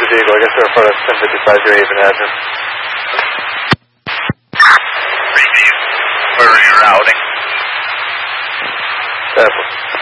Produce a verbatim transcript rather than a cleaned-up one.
the vehicle. I guess we're part of ten fifty-five your Haven address. Where are you routing? Sample.